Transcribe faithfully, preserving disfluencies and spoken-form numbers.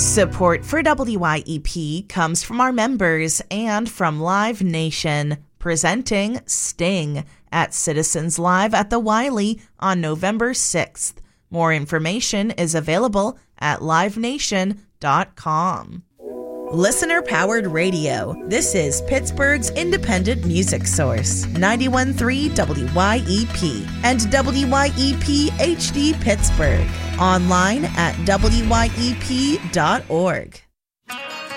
Support for W Y E P comes from our members and from Live Nation, presenting Sting at Citizens Live at the Wiley on November sixth. More information is available at live nation dot com. Listener-powered radio. This is Pittsburgh's independent music source, ninety-one point three W Y E P and W Y E P H D Pittsburgh. Online at W Y E P dot org.